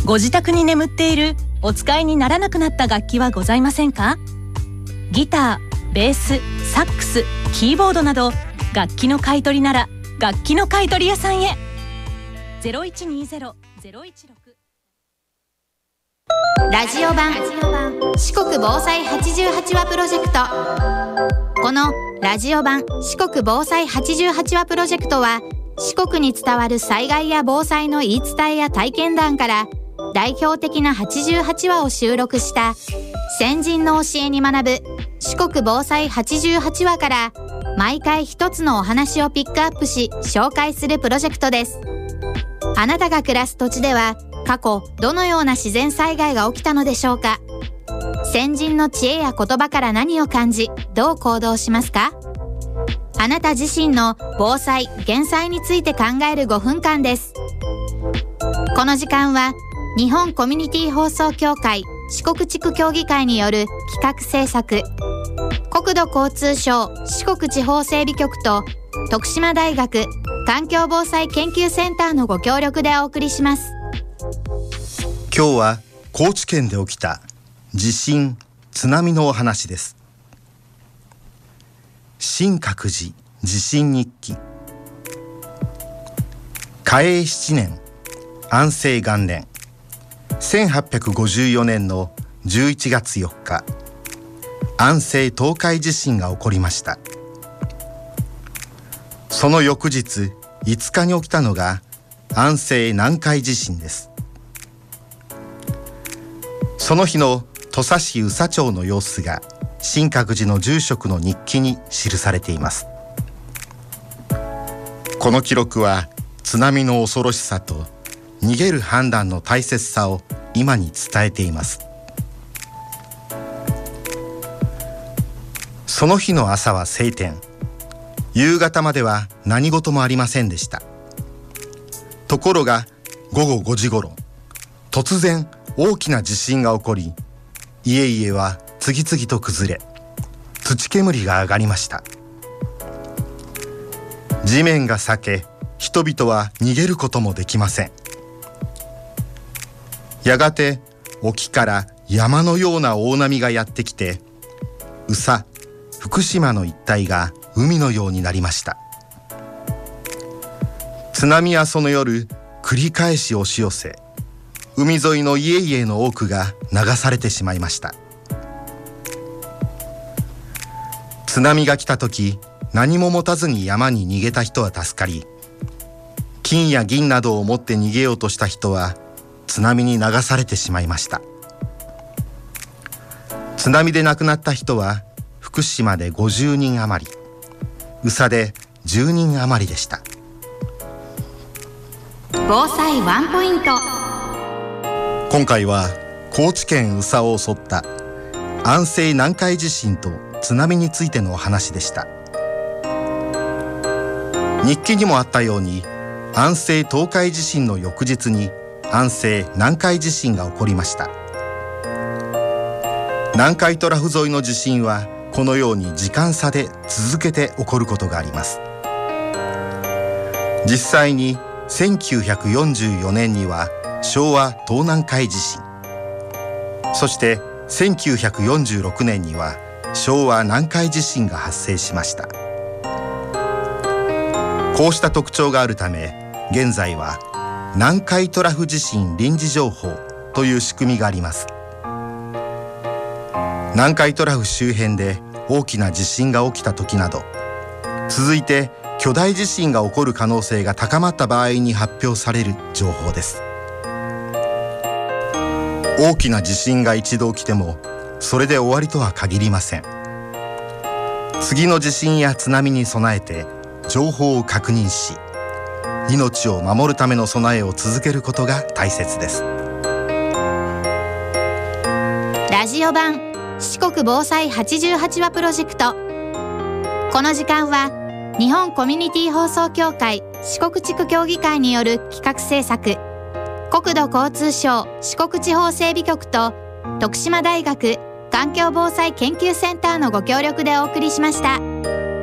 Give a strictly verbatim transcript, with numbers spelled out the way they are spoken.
ご自宅に眠っているお使いにならなくなった楽器はございませんか？ギター、ベース、サックス、キーボードなど楽器の買い取りなら楽器の買い取り屋さんへ。 ゼロいちにゼロ ゼロいちろくラジオ版四国防災はちじゅうはちわプロジェクト。このラジオ版四国防災はちじゅうはちわプロジェクトは、四国に伝わる災害や防災の言い伝えや体験談から代表的なはちじゅうはちわを収録した先人の教えに学ぶ四国防災はちじゅうはちわから毎回一つのお話をピックアップし紹介するプロジェクトです。あなたが暮らす土地では過去どのような自然災害が起きたのでしょうか？先人の知恵や言葉から何を感じ、どう行動しますか？あなた自身の防災・減災について考えるごふんかんです。この時間は日本コミュニティ放送協会四国地区協議会による企画制作、国土交通省四国地方整備局と徳島大学環境防災研究センターのご協力でお送りします。 今日は高知県で起きた地震・津波のお話です。新覚寺地震日記。嘉永しちねん安政元年せんはっぴゃくごじゅうよねんのじゅういちがつよっか、安政東海地震が起こりました。その翌日いつかに起きたのが安政南海地震です。その日の土佐市宇佐町の様子が新覚寺の住職の日記に記されています。この記録は津波の恐ろしさと逃げる判断の大切さを今に伝えています。その日の朝は晴天、夕方までは何事もありませんでした。ところがごごごじごろ、突然大きな地震が起こり、家々は次々と崩れ、土煙が上がりました。地面が裂け、人々は逃げることもできません。やがて沖から山のような大波がやってきて、宇佐、福島の一帯が海のようになりました。津波はその夜繰り返し押し寄せ、海沿いの家々の多くが流されてしまいました。津波が来た時、何も持たずに山に逃げた人は助かり、金や銀などを持って逃げようとした人は津波に流されてしまいました。津波で亡くなった人は福島でごじゅうにん余り、宇佐でじゅうにん余りでした。 防災ワンポイント。 今回は高知県宇佐を襲った安政南海地震と津波についてのお話でした。日記にもあったように、安政東海地震の翌日に安政南海地震が起こりました。南海トラフ沿いの地震はこのように時間差で続けて起こることがあります。実際にせんきゅうひゃくよんじゅうよねんには昭和東南海地震、そしてせんきゅうひゃくよんじゅうろくねんには昭和南海地震が発生しました。こうした特徴があるため、現在は南海トラフ地震臨時情報という仕組みがあります。南海トラフ周辺で大きな地震が起きた時など、続いて巨大地震が起こる可能性が高まった場合に発表される情報です。大きな地震が一度起きてもそれで終わりとは限りません。次の地震や津波に備えて情報を確認し、命を守るための備えを続けることが大切です。 ラジオ版四国防災はちじゅうはちわプロジェクト。この時間は日本コミュニティ放送協会四国地区協議会による企画制作、国土交通省四国地方整備局と徳島大学環境防災研究センターのご協力でお送りしました。